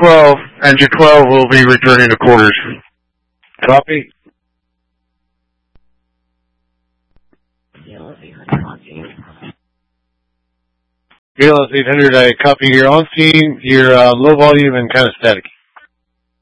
12. Engine 12 will be returning to quarters. Copy. BLS 800, I copy. You're on scene. You're low volume and kind of static.